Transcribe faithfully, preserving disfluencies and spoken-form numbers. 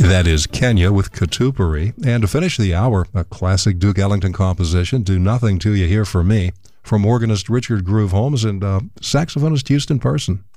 That is Kenya with Katupari. And to finish the hour, a classic Duke Ellington composition, Do Nothing Till You Hear From Me, from organist Richard Groove Holmes and uh, saxophonist Houston Person.